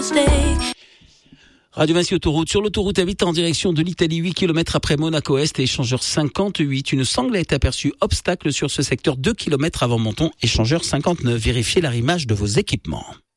Radio Vinci Autoroute. Sur l'autoroute A8 en direction de l'Italie, 8 km après Monaco Est et échangeur 58. Une sangle a été aperçue. Obstacle sur ce secteur 2 km avant Menton, échangeur 59. Vérifiez l'arrimage de vos équipements.